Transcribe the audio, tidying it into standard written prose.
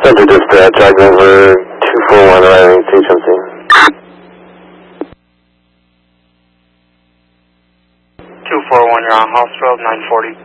Center dispatch, I go over 241 arriving, say something. 241, you're on House Road, 940.